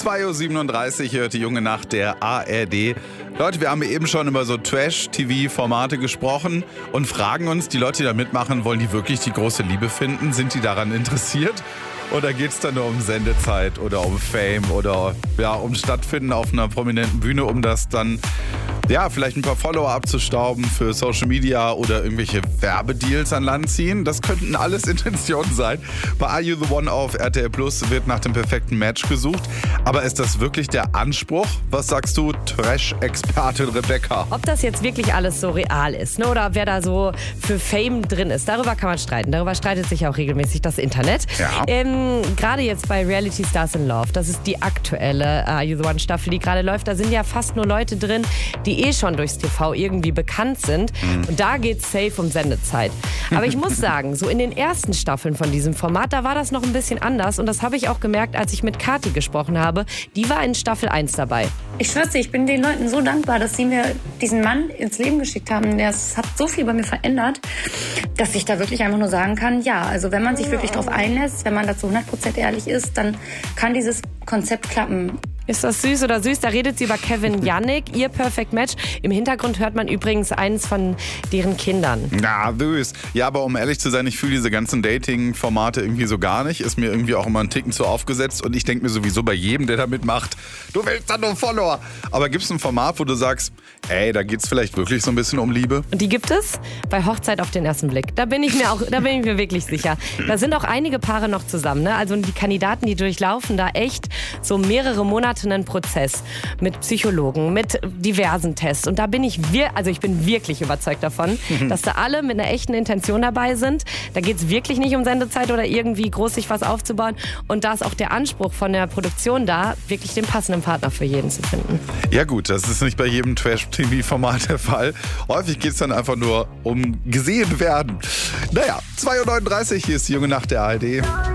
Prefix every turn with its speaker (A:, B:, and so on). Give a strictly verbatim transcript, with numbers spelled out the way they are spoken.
A: zwei Uhr siebenunddreißig hört die junge Nacht der A R D. Leute, wir haben eben schon über so Trash-T V-Formate gesprochen und fragen uns, die Leute, die da mitmachen, wollen die wirklich die große Liebe finden? Sind die daran interessiert? Oder geht es dann nur um Sendezeit oder um Fame oder ja, um Stattfinden auf einer prominenten Bühne, um das dann ja, vielleicht ein paar Follower abzustauben für Social Media oder irgendwelche Werbedeals an Land ziehen? Das könnten alles Intentionen sein. Bei Are You The One auf R T L Plus wird nach dem perfekten Match gesucht. Aber ist das wirklich der Anspruch? Was sagst du, Trash-Expertin Rebecca?
B: Ob das jetzt wirklich alles so real ist, ne? Oder wer da so für Fame drin ist, darüber kann man streiten. Darüber streitet sich auch regelmäßig das Internet.
A: Ja.
B: Ähm, gerade jetzt bei Reality Stars in Love, das ist die aktuelle Are You The One Staffel, die gerade läuft. Da sind ja fast nur Leute drin, die eh schon durchs T V irgendwie bekannt sind. Mhm. Und da geht's safe um Sendezeit. Aber ich muss sagen, so in den ersten Staffeln von diesem Format, da war das noch ein bisschen anders. Und das habe ich auch gemerkt, als ich mit Kathi gesprochen habe. Die war in Staffel eins dabei.
C: Ich schwör's dir, ich bin den Leuten so dankbar, dass sie mir diesen Mann ins Leben geschickt haben. Das hat so viel bei mir verändert, dass ich da wirklich einfach nur sagen kann, ja, also wenn man sich wirklich drauf einlässt, wenn man dazu hundert Prozent ehrlich ist, dann kann dieses Konzept klappen.
B: Ist das süß oder süß? Da redet sie über Kevin Jannik, ihr Perfect Match. Im Hintergrund hört man übrigens eins von deren Kindern.
A: Na, süß. Ja, aber um ehrlich zu sein, ich fühle diese ganzen Dating-Formate irgendwie so gar nicht. Ist mir irgendwie auch immer ein Ticken zu aufgesetzt. Und ich denke mir sowieso bei jedem, der da mitmacht, du willst da nur Follower. Aber gibt es ein Format, wo du sagst, ey, da geht's vielleicht wirklich so ein bisschen um Liebe?
B: Und die gibt es bei Hochzeit auf den ersten Blick. Da bin ich mir auch, da bin ich mir wirklich sicher. Da sind auch einige Paare noch zusammen, ne? Also die Kandidaten, die durchlaufen da echt so mehrere Monate einen Prozess mit Psychologen, mit diversen Tests. Und da bin ich, wir, also ich bin wirklich überzeugt davon, mhm. dass da alle mit einer echten Intention dabei sind. Da geht es wirklich nicht um Sendezeit oder irgendwie groß sich was aufzubauen. Und da ist auch der Anspruch von der Produktion da, wirklich den passenden Partner für jeden zu finden.
A: Ja gut, das ist nicht bei jedem Trash-T V-Format der Fall. Häufig geht es dann einfach nur um gesehen werden. Naja, zwei Uhr neununddreißig, hier ist die junge Nacht der A R D.